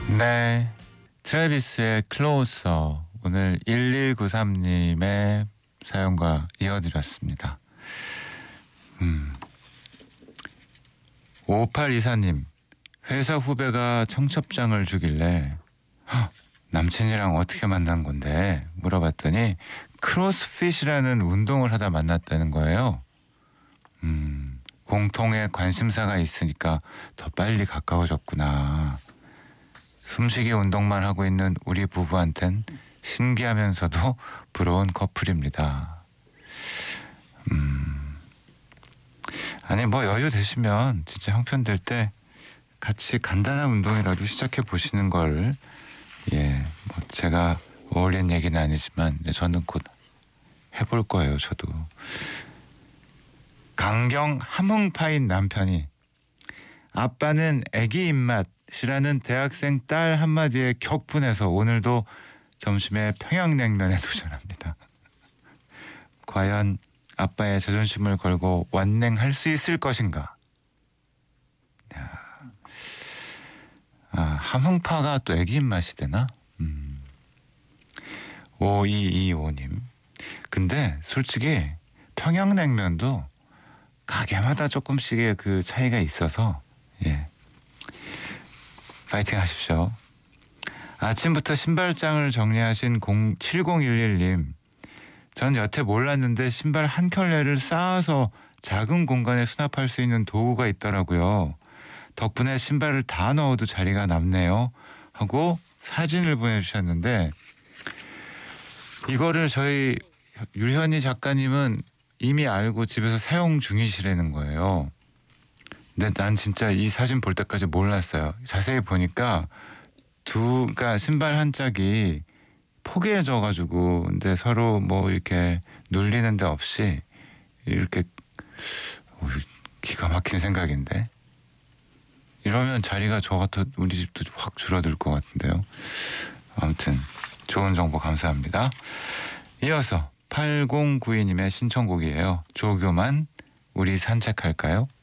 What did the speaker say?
네, 트래비스의 클로서 오늘 1193님의 사연과 이어드렸습니다. 5824님, 회사 후배가 청첩장을 주길래 남친이랑 어떻게 만난 건데 물어봤더니 크로스핏이라는 운동을 하다 만났다는 거예요. 공통의 관심사가 있으니까 더 빨리 가까워졌구나. 숨쉬기 운동만 하고 있는 우리 부부한텐 신기하면서도 부러운 커플입니다. 아니 뭐 여유 되시면 진짜 형편될 때 같이 간단한 운동이라도 시작해 보시는 걸 뭐 제가 어울린 얘기는 아니지만 이제 저는 곧 해볼 거예요. 저도. 강경 함흥파인 남편이 아빠는 애기 입맛이라는 대학생 딸 한마디에 격분해서 오늘도 점심에 평양냉면에 도전합니다. 과연 아빠의 자존심을 걸고 완냉할 수 있을 것인가? 함흥파가 또 애기 입맛이 되나? 5225님. 근데 솔직히 평양냉면도 가게마다 조금씩의 그 차이가 있어서 파이팅 하십시오. 아침부터 신발장을 정리하신 7011님. 전 여태 몰랐는데 신발 한 켤레를 쌓아서 작은 공간에 수납할 수 있는 도구가 있더라고요. 덕분에 신발을 다 넣어도 자리가 남네요. 하고 사진을 보내주셨는데 이거를 저희 유현희 작가님은 이미 알고 집에서 사용 중이시라는 거예요. 근데 난 진짜 이 사진 볼 때까지 몰랐어요. 자세히 보니까 그러니까 신발 한 짝이 포개져가지고 근데 서로 뭐 이렇게 눌리는 데 없이 이렇게 기가 막힌 생각인데 이러면 자리가 저 같아 우리 집도 확 줄어들 것 같은데요. 아무튼 좋은 정보 감사합니다. 이어서 8092님의 신청곡이에요. 조교만 우리 산책할까요?